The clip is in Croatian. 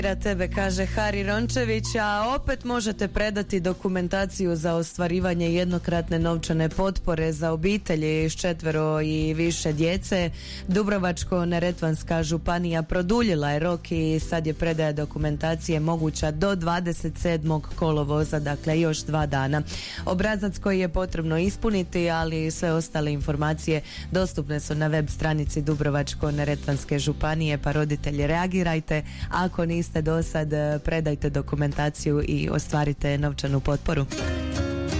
Tebe, kaže Hari Rončević, a opet možete predati dokumentaciju za ostvarivanje jednokratne novčane potpore za obitelji s 4 i više djece. Dubrovačko-neretvanska županija produljila je rok i sad je predaja dokumentacije moguća do 27. kolovoza, dakle još 2 dana. Obrazac koji je potrebno ispuniti, ali sve ostale informacije dostupne su na web stranici Dubrovačko-neretvanske županije, pa roditelji reagirajte. Ako niste do sad, predajte dokumentaciju i ostvarite novčanu potporu.